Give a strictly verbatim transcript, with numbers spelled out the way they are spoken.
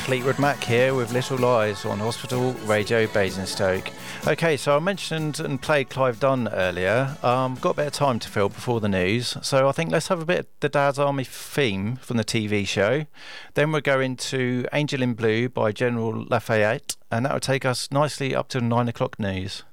Fleetwood Mac here with Little Lies on Hospital Radio Basingstoke. Okay, so I mentioned and played Clive Dunn earlier. Um, got a bit of time to fill before the news, so I think let's have a bit of the Dad's Army theme from the T V show. Then we're going to Angel in Blue by General Lafayette, and that will take us nicely up to nine o'clock news.